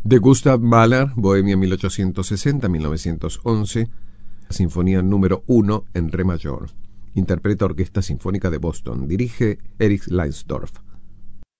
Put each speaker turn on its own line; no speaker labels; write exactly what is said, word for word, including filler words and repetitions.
De Gustav Mahler, Bohemia mil ochocientos sesenta a mil novecientos once, Sinfonía número uno en Re mayor. Interpreta Orquesta Sinfónica de Boston. Dirige Erich Leinsdorf.